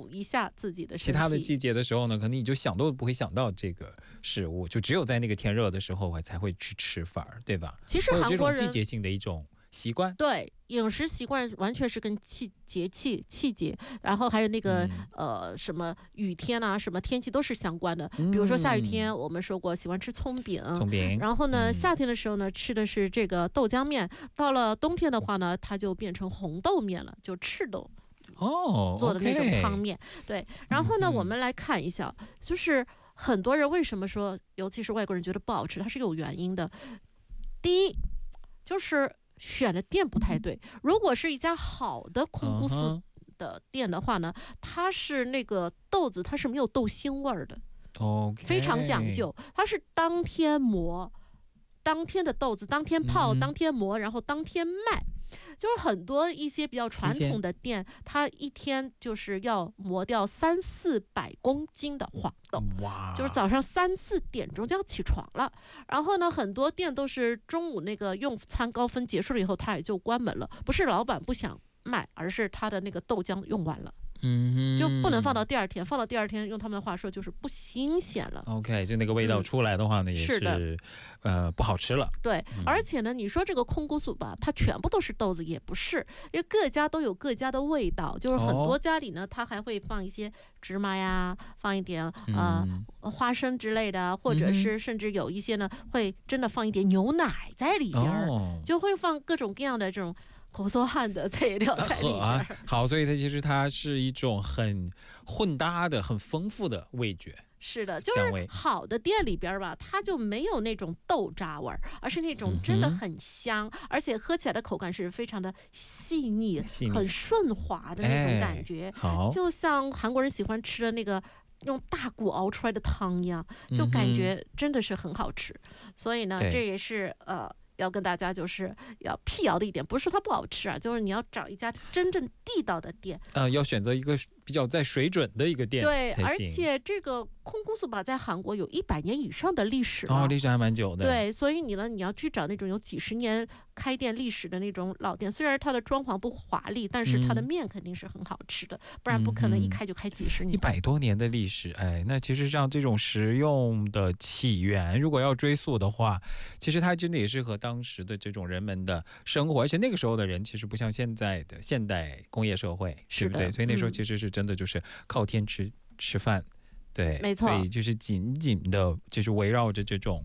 补一下自己的身体。 其他的季节的时候呢，可能你就想都不会想到这个食物，就只有在那个天热的时候才会去吃法，对吧？ 其实韩国人季节性的一种习惯， 对饮食习惯完全是跟气节，然后还有那个什么雨天啊，什么天气都是相关的。比如说下雨天，我们说过喜欢吃葱饼，然后呢，夏天的时候呢吃的是这个豆浆面，到了冬天的话呢，它就变成红豆面了，就赤豆做的那种汤面。对，然后呢，我们来看一下，就是很多人为什么说，尤其是外国人觉得不好吃，它是有原因的。第一，就是选的店不太对。如果是一家好的空菇素的店的话呢，它是那个豆子它是没有豆腥味的，非常讲究，它是当天磨，当天的豆子当天泡，当天磨，然后当天卖。就是很多一些比较传统的店，它一天就是要磨掉300-400公斤的黄豆，就是早上3-4点钟就要起床了。然后呢，很多店都是中午那个用餐高峰结束了以后，它也就关门了。不是老板不想卖，而是他的那个豆浆用完了。就不能放到第二天，放到第二天用他们的话说就是不新鲜了。 OK， 就那个味道出来的话呢，也是不好吃了。 对，而且呢，你说这个空菇素吧，它全部都是豆子也不是，因为各家都有各家的味道，就是很多家里呢，它还会放一些芝麻呀，放一点花生之类的，或者是甚至有一些呢会真的放一点牛奶在里边，就会放各种各样的这种口搜汗的材料在里边。 好，所以它其实它是一种很混搭的、很丰富的味觉。 是的，就是好的店里边吧，它就没有那种豆渣味儿，而是那种真的很香，而且喝起来的口感是非常的细腻很顺滑的那种感觉。就像韩国人喜欢吃的那个用大骨熬出来的汤一样，就感觉真的是很好吃。所以呢，这也是要跟大家就是要辟谣的一点，不是说它不好吃啊，就是你要找一家真正地道的店， 要选择一个比较在水准的一个店才行。 对，而且这个空菇素吧，在韩国有100年以上的历史了， 历史还蛮久的。 对，所以你要去找那种有几十年开店历史的那种老店，虽然它的装潢不华丽，但是它的面肯定是很好吃的，不然不可能一开就开几十年。 100多年的历史，那其实像这种食用的起源，如果要追溯的话，其实它真的也是和当时的这种人们的生活，而且那个时候的人其实不像现在的现代工业社会，对不对？所以那时候其实是真的就是靠天吃饭，对， 没错。 所以就是紧紧的，就是围绕着这种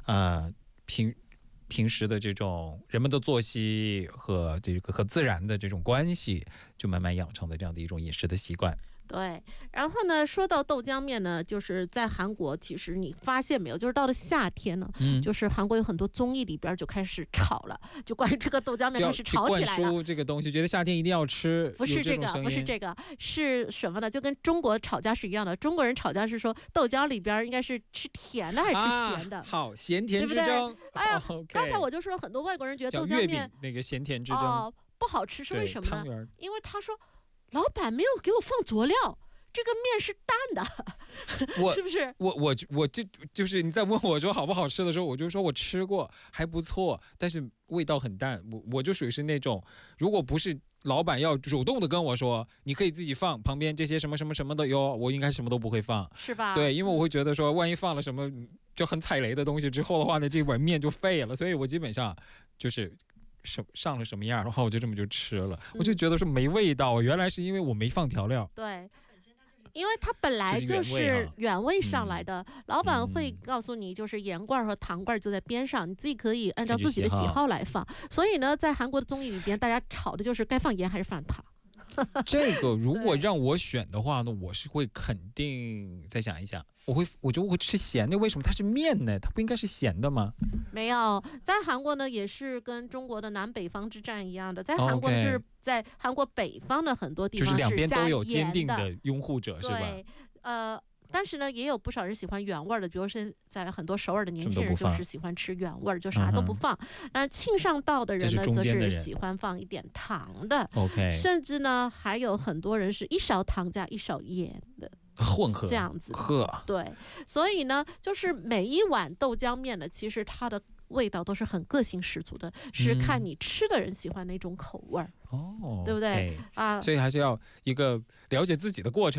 平时的这种人们的作息和这个和自然的这种关系，就慢慢养成的这样的一种饮食的习惯。 对，然后呢，说到豆浆面呢，就是在韩国，其实你发现没有，就是到了夏天呢，就是韩国有很多综艺里边就开始炒了，就关于这个豆浆面开始炒起来了。 灌输这个东西，觉得夏天一定要吃。 不是这个，是什么呢？就跟中国吵架是一样的。中国人吵架是说豆浆里边应该是吃甜的还是吃咸的？ 好，咸甜之争。 对不对？哎呀，刚才我就说了很多外国人觉得豆浆面那个咸甜之争不好吃，是为什么呢？因为他说老板没有给我放佐料，这个面是淡的，是不是？ 我就是你在问我说好不好吃的时候，我就说我吃过还不错，但是味道很淡。我就属于是那种，如果不是老板要主动的跟我说你可以自己放旁边这些什么什么什么的哟，我应该什么都不会放， 是吧？ 对，因为我会觉得说万一放了什么就很踩雷的东西之后的话呢，这碗面就废了，所以我基本上就是上了什么样的话，我就这么就吃了，我就觉得说没味道，原来是因为我没放调料。 对，因为它本来就是原味上来的，老板会告诉你，就是盐罐和糖罐就在边上，你自己可以按照自己的喜好来放。所以呢，在韩国的综艺里边，大家吵的就是该放盐还是放糖。 这个如果让我选的话呢，我是会肯定再想一想，我觉得我会吃咸的。为什么它是面呢？它不应该是咸的吗？ 没有，在韩国呢也是跟中国的南北方之战一样的，在韩国就是在韩国北方的很多地方是加盐的， 就是两边都有坚定的拥护者，是吧？ 对，但是呢，也有不少人喜欢原味的，比如现在很多首尔的年轻人就是喜欢吃原味，就啥都不放。那庆尚道的人呢，则是喜欢放一点糖的。 OK， 甚至呢，还有很多人是一勺糖加一勺盐的。 混合这样子喝， 对，所以呢，就是每一碗豆浆面呢，其实它的味道都是很个性十足的，是看你吃的人喜欢哪种口味对不对？ 所以还是要一个了解自己的过程。